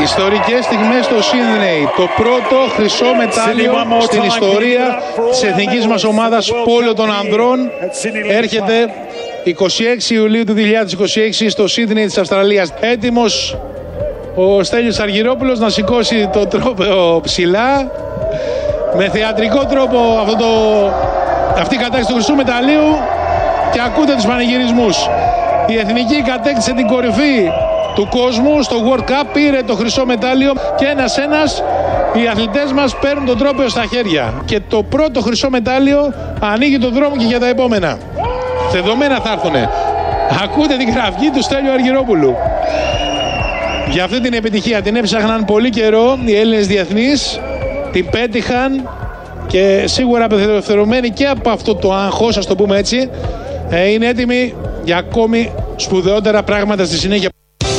Ιστορικές στιγμές στο Σίδνεϊ. Το πρώτο χρυσό μετάλλιο στην ιστορία της εθνικής μας ομάδας πόλο των ανδρών έρχεται 26 Ιουλίου του 2026 στο Σίδνεϊ της Αυστραλίας. Έτοιμος ο Στέλιος Αργυρόπουλος να σηκώσει το τρόπαιο ψηλά. Με θεατρικό τρόπο αυτή η κατάκτηση του χρυσού μεταλλίου, και ακούτε τους πανηγυρισμούς. Η εθνική κατέκτησε την κορυφή του κόσμου στο World Cup, πήρε το χρυσό μετάλλιο και ένας-ένας οι αθλητές μας παίρνουν τον τρόπαιο στα χέρια. Και το πρώτο χρυσό μετάλλιο ανοίγει τον δρόμο και για τα επόμενα. Δεδομένα θα έρθουνε. Ακούτε την γραφική του Στέλιου Αργυρόπουλου. Για αυτή την επιτυχία την έψαχναν πολύ καιρό οι Έλληνες διεθνείς, την πέτυχαν και σίγουρα απελευθερωμένοι και από αυτό το άγχος, ας το πούμε έτσι, είναι έτοιμοι για ακόμη σπουδαιότερα πράγματα στη συνέχεια.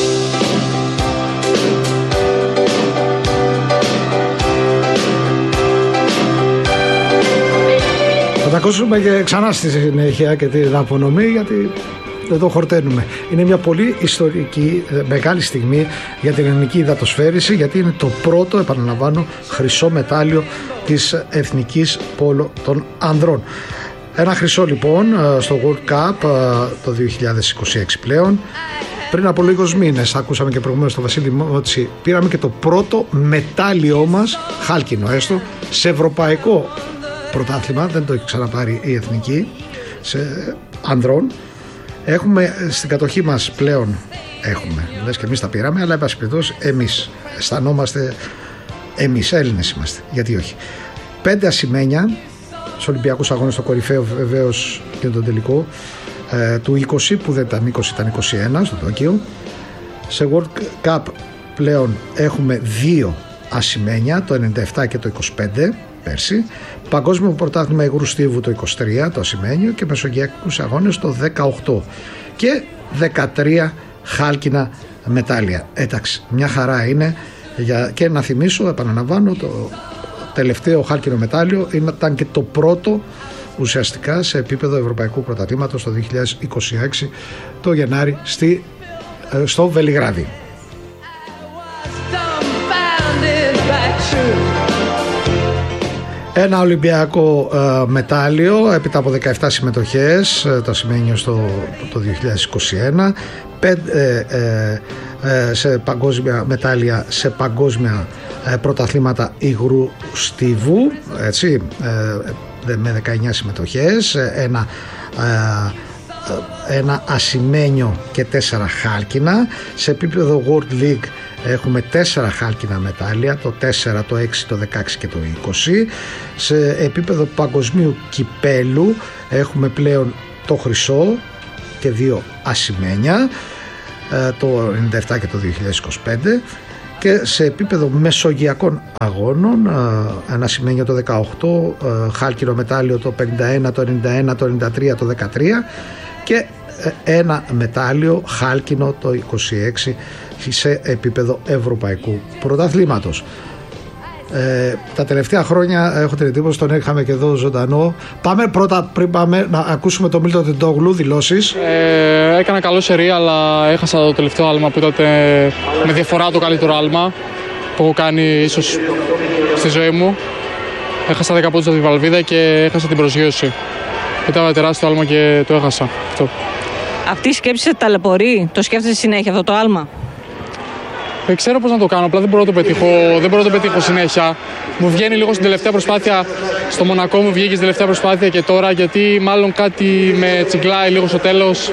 Θα τα ακούσουμε και ξανά στη συνέχεια και την απονομή, γιατί δεν το χορταίνουμε. Είναι μια πολύ ιστορική, μεγάλη στιγμή για την ελληνική υδατοσφαίριση, γιατί είναι το πρώτο, επαναλαμβάνω, χρυσό μετάλλιο της εθνικής πόλο των ανδρών. Ένα χρυσό λοιπόν στο World Cup το 2026 πλέον. Πριν από λίγους μήνες, ακούσαμε και προηγουμένως τον Βασίλη Μότση, πήραμε και το πρώτο μετάλλιό μας, χάλκινο έστω, σε ευρωπαϊκό πρωτάθλημα. Δεν το έχει ξαναπάρει η εθνική, σε ανδρών. Έχουμε στην κατοχή μας πλέον, λες και εμείς τα πήραμε, αλλά εν πάση περιπτώσει εμείς αισθανόμαστε, εμείς Έλληνες είμαστε, γιατί όχι. 5 ασημένια στους Ολυμπιακούς Αγώνες, στο κορυφαίο βεβαίως και τον τελικό του 20, που δεν ήταν 20, ήταν 21 στο Τόκιο. Σε World Cup πλέον έχουμε 2 ασημένια, το 97 και το 25 πέρσι. Παγκόσμιο πρωτάθλημα υγρού στίβου το 23, το ασημένιο, και μεσογειακούς αγώνες το 18 και 13 χάλκινα μετάλλια. Εντάξει, μια χαρά είναι. Και να θυμίσω, επαναλαμβάνω, το τελευταίο χάλκινο μετάλλιο ήταν και το πρώτο ουσιαστικά σε επίπεδο ευρωπαϊκού πρωταθλήματος το 2026 το Γενάρη στο Βελιγράδι. Ένα Ολυμπιακό μετάλλιο έπειτα από 17 συμμετοχές, το ασημένιο το 2021, 5 σε παγκόσμια μετάλλια σε παγκόσμια πρωταθλήματα υγρού στίβου, έτσι, με 19 συμμετοχές, ένα ασημένιο και 4 χάλκινα. Σε επίπεδο World League έχουμε 4 χάλκινα μετάλλια, το 4, το 6, το 16 και το 20. Σε επίπεδο παγκοσμίου κυπέλου έχουμε πλέον το χρυσό και 2 ασημένια, το 97 και το 2025. Και σε επίπεδο μεσογειακών αγώνων ένα ασημένιο το 18, χάλκινο μετάλλιο το 51, το 91, το 93, το 13 και ένα μετάλλιο χάλκινο το 26 σε επίπεδο ευρωπαϊκού πρωταθλήματος. Τα τελευταία χρόνια έχω την εντύπωση, τον είχαμε και εδώ ζωντανό. Πάμε πρώτα, πριν πάμε να ακούσουμε τον Μίλτο Τεντόγλου, δηλώσεις. Έκανα καλό σερί, αλλά έχασα το τελευταίο άλμα που ήταν με διαφορά το καλύτερο άλμα που έχω κάνει ίσως στη ζωή μου. Έχασα 10 πόντους από τη βαλβίδα και έχασα την προσγείωση. Ήταν τεράστιο άλμα και το έχασα. Αυτή η σκέψη σε ταλαιπωρεί, το σκέφτεσαι συνέχεια αυτό το άλμα? Δεν ξέρω πώς να το κάνω, απλά δεν μπορώ να το πετύχω συνέχεια. Μου βγαίνει λίγο στην τελευταία προσπάθεια, στο Μονακό μου βγήκε στην τελευταία προσπάθεια και τώρα, γιατί μάλλον κάτι με τσιγκλάει λίγο στο τέλος.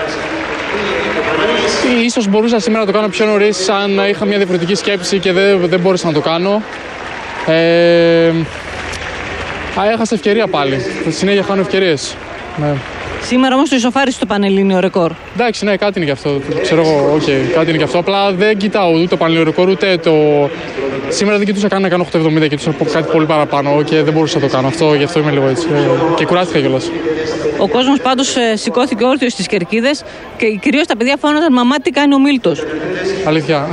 Ίσως μπορούσα σήμερα να το κάνω πιο νωρίς, αν είχα μια διαφορετική σκέψη και δεν μπόρεσα να το κάνω. Έχασα ευκαιρία πάλι, συνέχεια χάνω ευκαιρίες. Ναι. Σήμερα όμως το ισοφάρισε το πανελλήνιο ρεκόρ. Εντάξει, ναι, κάτι είναι και αυτό. Ξέρω εγώ, κάτι είναι και αυτό. Απλά δεν κοιτάω ούτε το πανελλήνιο ρεκόρ, ούτε το. Σήμερα δεν κοιτούσα καν να κάνω 8,70, κοιτούσα κάτι πολύ παραπάνω και δεν μπορούσα να το κάνω. Γι' αυτό είμαι λίγο έτσι. Και κουράστηκα κιόλας. Ο κόσμος πάντως σηκώθηκε όρθιος στις κερκίδες και κυρίως τα παιδιά φώναζαν «Μαμά, τι κάνει ο Μίλτος». Αλήθεια.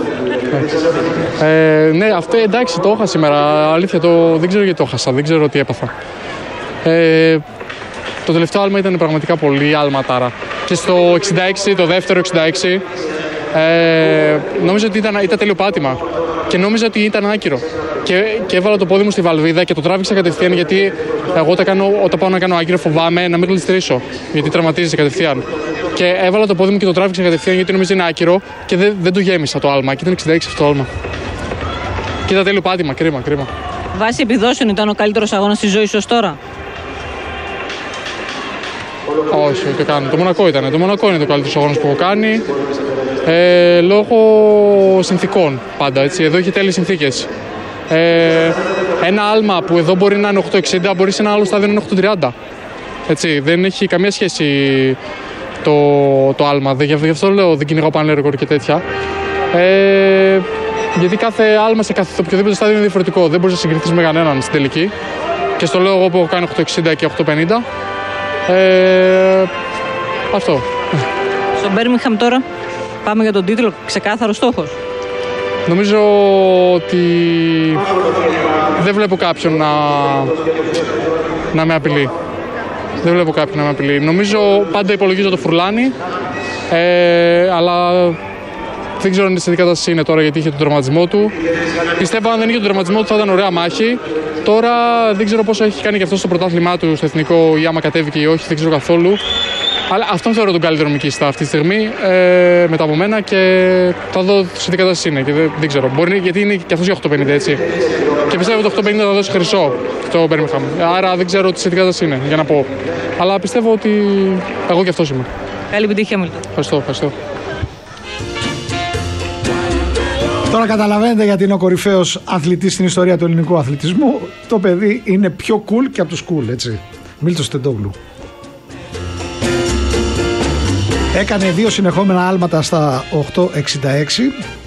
Ναι, αυτό εντάξει, το έχασα σήμερα. Αλήθεια, δεν ξέρω γιατί το έχασα, δεν ξέρω τι έπαθα. Το τελευταίο άλμα ήταν πραγματικά πολύ άλματάρα. Και στο 66, το δεύτερο 66, Νόμιζα ότι ήταν τέλειο πάτημα και νόμιζα ότι ήταν άκυρο. Και έβαλα το πόδι μου στη βαλβίδα και το τράβηξα κατευθείαν, γιατί εγώ όταν πάω να κάνω άκυρο φοβάμαι να μην γλιστρήσω, γιατί τραυματίζεσαι κατευθείαν. Και έβαλα το πόδι μου και το τράβηξα κατευθείαν, γιατί νόμιζα είναι άκυρο και δεν το γέμισα το άλμα. Και ήταν 66 αυτό το άλμα. Και ήταν τέλειο πάτημα, κρίμα. Βάσει επιδόσεων ήταν ο καλύτερος αγώνας της ζωής σου ως τώρα? Όχι, ούτε καν. Το Μονακό ήταν. Το Μονακό είναι το καλύτερος αγώνας που έχω κάνει. Λόγω συνθήκων πάντα. Έτσι. Εδώ έχει τέλειες συνθήκες. Ένα άλμα που εδώ μπορεί να είναι 8,60, μπορεί σε ένα άλλο στάδιο να είναι 8,30. Έτσι, δεν έχει καμία σχέση το άλμα. Γι' αυτό λέω δεν κυνηγάω πάνε ρεκόρ και τέτοια. Γιατί κάθε άλμα σε οποιοδήποτε στάδιο είναι διαφορετικό. Δεν μπορείς να συγκριθείς με κανέναν στην τελική. Και στο λέω εγώ που έχω κάνει 8,60 και 8,50. Αυτό. Στο Μπέρμιγχαμ τώρα πάμε για τον τίτλο. Ξεκάθαρο στόχος. Νομίζω ότι δεν βλέπω κάποιον να με απειλεί. Δεν βλέπω κάποιον να με απειλεί. Νομίζω πάντα υπολογίζω το Φουρλάνι, αλλά δεν ξέρω αν σε τι κατάσταση είναι τώρα, γιατί είχε τον τραυματισμό του. Πιστεύω αν δεν είχε τον τραυματισμό του θα ήταν ωραία μάχη. Τώρα δεν ξέρω πόσο έχει κάνει και αυτό στο πρωτάθλημά του στο εθνικό, ή άμα κατέβηκε ή όχι, δεν ξέρω καθόλου. Αλλά αυτόν θεωρώ τον καλύτερο μικιστά αυτή τη στιγμή μετά από μένα, και θα δω σε τι κατάσταση είναι. Και δεν ξέρω. Μπορεί, γιατί είναι και αυτός για 8,50 έτσι. Και πιστεύω ότι το 8,50 θα δώσει χρυσό στο Μπέρμιγχαμ. Άρα δεν ξέρω σε τι κατάσταση είναι για να πω. Αλλά πιστεύω ότι εγώ και αυτός είμαι. Καλή επιτυχία, Μίλτο. Ευχαριστώ. Τώρα καταλαβαίνετε γιατί είναι ο κορυφαίος αθλητής στην ιστορία του ελληνικού αθλητισμού. Το παιδί είναι πιο cool και από τους cool, έτσι. Μίλτος Τεντόγλου. Έκανε 2 συνεχόμενα άλματα στα 8,66.